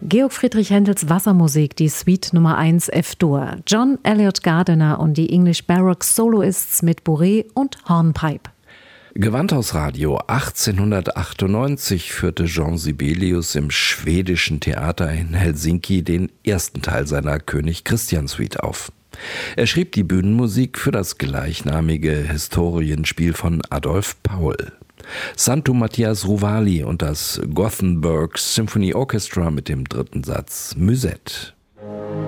Georg Friedrich Händels Wassermusik, die Suite Nummer 1 F-Dur. John Elliott Gardiner und die English Baroque Soloists mit Bourrée und Hornpipe. Gewandhausradio 1898 führte Jean Sibelius im schwedischen Theater in Helsinki den ersten Teil seiner König Christian Suite auf. Er schrieb die Bühnenmusik für das gleichnamige Historienspiel von Adolf Paul. Santo Matthias Ruvali und das Gothenburg Symphony Orchestra mit dem dritten Satz Musette.